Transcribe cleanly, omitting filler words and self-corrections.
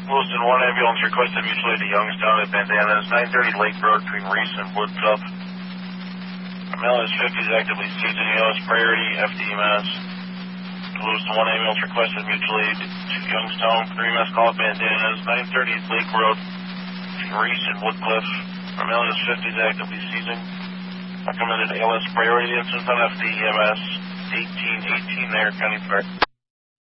Lewiston 1 ambulance requested mutual aid to Youngstown at Bandanas, 930 Lake Road between Reese and Woodcup. MLS 50 is actively seizing EOS priority, FDMS. Lewiston 1 ambulance requested mutual aid to Youngstown, 3MS call at Bandanas, 930 Lake Road between Reese and Woodcliff. MLS 50 is actively seizing. Recommended ALS priority incident on FDMS 1818 there, County Fire.